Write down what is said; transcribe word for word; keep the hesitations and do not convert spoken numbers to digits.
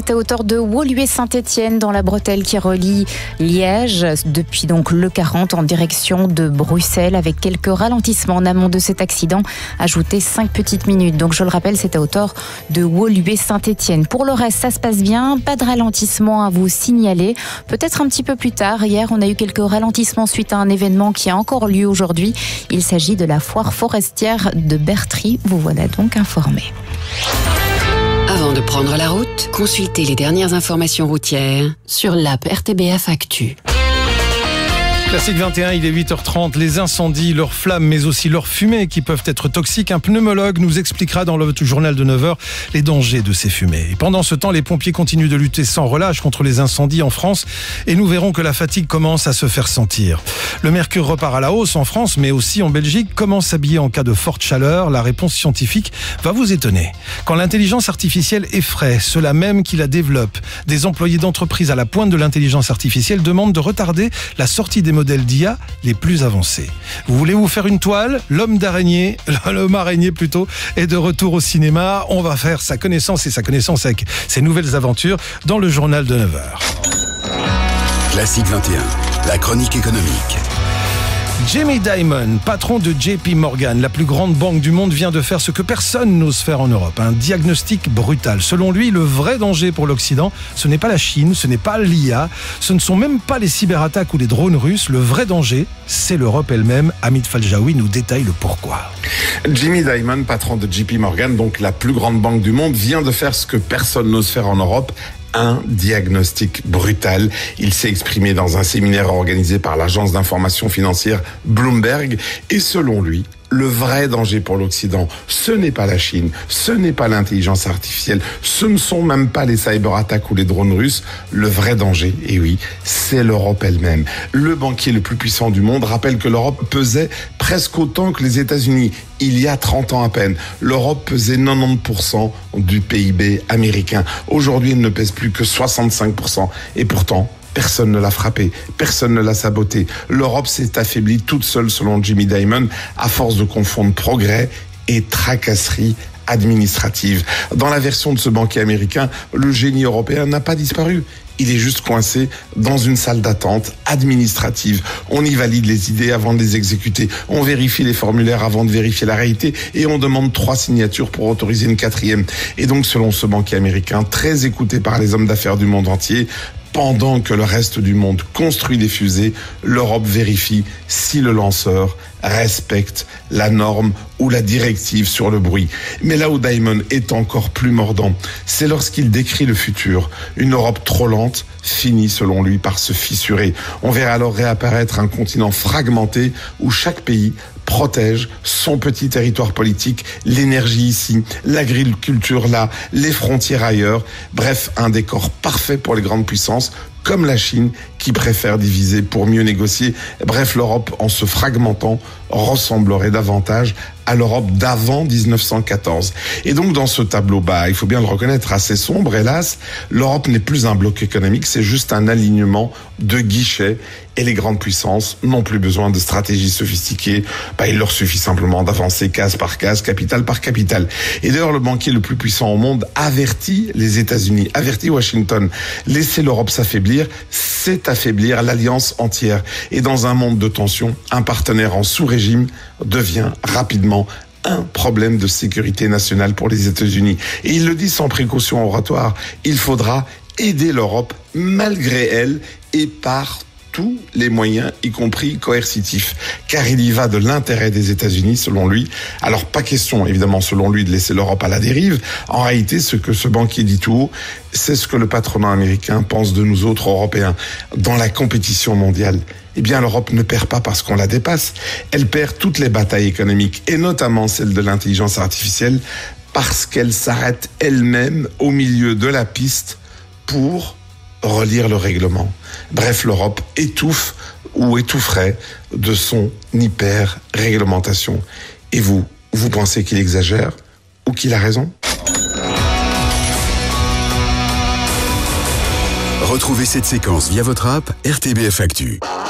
c'est à hauteur de Woluwe-Saint-Étienne dans la bretelle qui relie Liège depuis donc le quarante en direction de Bruxelles avec quelques ralentissements en amont de cet accident. Ajoutez cinq petites minutes. Donc je le rappelle, c'est à hauteur de Woluwe-Saint-Étienne. Pour le reste, ça se passe bien. Pas de ralentissement à vous signaler. Peut-être un petit peu plus tard. Hier, on a eu quelques ralentissements suite à un événement qui a encore lieu aujourd'hui. Il s'agit de la foire forestière de Bertry. Vous voilà donc informé. Avant de prendre la route, consultez les dernières informations routières sur l'app R T B F Actu. Classique vingt et un, il est huit heures trente. Les incendies, leurs flammes, mais aussi leurs fumées qui peuvent être toxiques. Un pneumologue nous expliquera dans le journal de neuf heures les dangers de ces fumées. Et pendant ce temps, les pompiers continuent de lutter sans relâche contre les incendies en France. Et nous verrons que la fatigue commence à se faire sentir. Le mercure repart à la hausse en France, mais aussi en Belgique. Comment s'habiller en cas de forte chaleur? La réponse scientifique va vous étonner. Quand l'intelligence artificielle effraie ceux-là même qui la développent, des employés d'entreprise à la pointe de l'intelligence artificielle demandent de retarder la sortie des modèles d'I A les plus avancés. Vous voulez vous faire une toile? L'homme d'araignée, l'homme araignée plutôt, est de retour au cinéma. On va faire sa connaissance et sa connaissance avec ses nouvelles aventures dans le journal de neuf heures. Classique vingt et un, la chronique économique. Jamie Dimon, patron de J P Morgan, la plus grande banque du monde, vient de faire ce que personne n'ose faire en Europe. Un diagnostic brutal. Selon lui, le vrai danger pour l'Occident, ce n'est pas la Chine, ce n'est pas l'I A, ce ne sont même pas les cyberattaques ou les drones russes. Le vrai danger, c'est l'Europe elle-même. Hamid Faljaoui nous détaille le pourquoi. Jamie Dimon, patron de J P Morgan, donc la plus grande banque du monde, vient de faire ce que personne n'ose faire en Europe. Un diagnostic brutal. Il s'est exprimé dans un séminaire organisé par l'agence d'information financière Bloomberg et selon lui, le vrai danger pour l'Occident, ce n'est pas la Chine, ce n'est pas l'intelligence artificielle, ce ne sont même pas les cyberattaques ou les drones russes. Le vrai danger, et oui, c'est l'Europe elle-même. Le banquier le plus puissant du monde rappelle que l'Europe pesait presque autant que les États-Unis. Il y a trente ans à peine, l'Europe pesait quatre-vingt-dix pour cent du P I B américain. Aujourd'hui, elle ne pèse plus que soixante-cinq pour cent. Et pourtant, personne ne l'a frappé, personne ne l'a saboté. L'Europe s'est affaiblie toute seule, selon Jamie Dimon, à force de confondre progrès et tracasserie administrative. Dans la version de ce banquier américain, le génie européen n'a pas disparu. Il est juste coincé dans une salle d'attente administrative. On y valide les idées avant de les exécuter. On vérifie les formulaires avant de vérifier la réalité et on demande trois signatures pour autoriser une quatrième. Et donc, selon ce banquier américain, très écouté par les hommes d'affaires du monde entier, pendant que le reste du monde construit des fusées, l'Europe vérifie si le lanceur respecte la norme ou la directive sur le bruit. Mais là où Dimon est encore plus mordant, c'est lorsqu'il décrit le futur. Une Europe trop lente finit, selon lui, par se fissurer. On verra alors réapparaître un continent fragmenté où chaque pays protège son petit territoire politique, l'énergie ici, l'agriculture là, les frontières ailleurs. Bref, un décor parfait pour les grandes puissances, comme la Chine, qui préfère diviser pour mieux négocier. Bref, l'Europe, en se fragmentant, ressemblerait davantage à l'Europe d'avant dix-neuf cent quatorze. Et donc, dans ce tableau bas, il faut bien le reconnaître, assez sombre, hélas, l'Europe n'est plus un bloc économique, c'est juste un alignement de guichets. Et les grandes puissances n'ont plus besoin de stratégies sophistiquées. Bah, il leur suffit simplement d'avancer case par case, capitale par capitale. Et d'ailleurs, le banquier le plus puissant au monde avertit les États-Unis, avertit Washington. Laisser l'Europe s'affaiblir, c'est affaiblir l'alliance entière. Et dans un monde de tension, un partenaire en sous-régime devient rapidement un problème de sécurité nationale pour les États-Unis. Et il le dit sans précaution oratoire, il faudra aider l'Europe malgré elle et par tous les moyens, y compris coercitifs, car il y va de l'intérêt des États-Unis, selon lui. Alors, pas question, évidemment, selon lui, de laisser l'Europe à la dérive. En réalité, ce que ce banquier dit tout haut, c'est ce que le patronat américain pense de nous autres Européens. Dans la compétition mondiale, eh bien, l'Europe ne perd pas parce qu'on la dépasse. Elle perd toutes les batailles économiques, et notamment celle de l'intelligence artificielle, parce qu'elle s'arrête elle-même au milieu de la piste pour relire le règlement. Bref, l'Europe étouffe ou étoufferait de son hyper-réglementation. Et vous, vous pensez qu'il exagère ou qu'il a raison? Retrouvez cette séquence via votre app R T B F Actu.